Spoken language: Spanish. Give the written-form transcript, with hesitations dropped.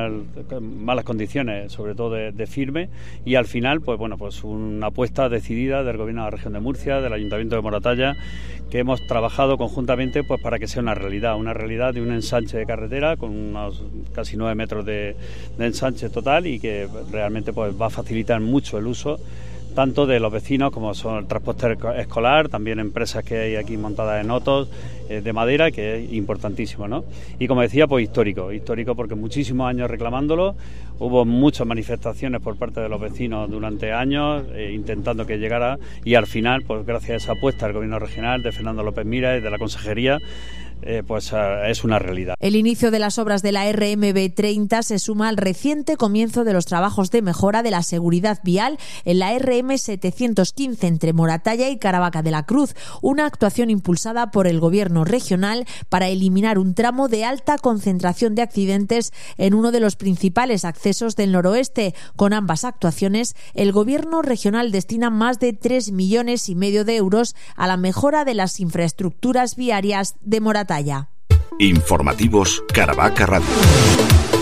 malas condiciones, sobre todo de firme, y al final pues una apuesta decidida del Gobierno de la Región de Murcia, del Ayuntamiento de Moratalla, que hemos trabajado conjuntamente pues para que sea una realidad de un ensanche de carretera con unos casi 9 metros de ensanche total, y que realmente pues va a facilitar mucho el uso tanto de los vecinos como son el transporte escolar, también empresas que hay aquí montadas en otos de madera, que es importantísimo, ¿no? Y como decía, pues histórico porque muchísimos años reclamándolo, hubo muchas manifestaciones por parte de los vecinos durante años intentando que llegara, y al final, pues gracias a esa apuesta del Gobierno regional de Fernando López Miras y de la Consejería, pues es una realidad. El inicio de las obras de la RMB 30 se suma al reciente comienzo de los trabajos de mejora de la seguridad vial en la RM 715 entre Moratalla y Caravaca de la Cruz, una actuación impulsada por el Gobierno regional para eliminar un tramo de alta concentración de accidentes en uno de los principales accesos del noroeste. Con ambas actuaciones, el Gobierno regional destina más de 3,5 millones de euros a la mejora de las infraestructuras viarias de Moratalla. Informativos Caravaca Radio.